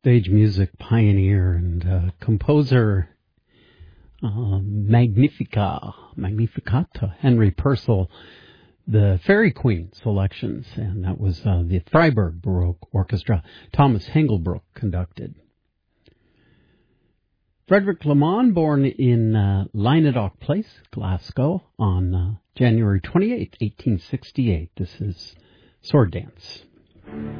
stage music pioneer and composer Magnificata, Henry Purcell, the Fairy Queen selections, and that was the Freiburg Baroque Orchestra. Thomas Hengelbrook conducted. Frederick Lamond, born in Lynedoch Place, Glasgow, on January 28, 1868. This is Sword Dance.